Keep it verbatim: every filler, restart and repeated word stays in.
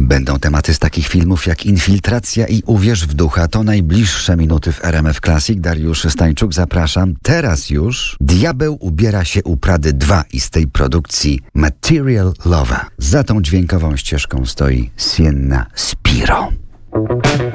Będą tematy z takich filmów jak Infiltracja i Uwierz w ducha. To najbliższe minuty w R M F Classic. Dariusz Stańczuk, zapraszam. Teraz już Diabeł ubiera się u Prady dwa i z tej produkcji Material Lover. Za tą dźwiękową ścieżką stoi Sienna Spiro.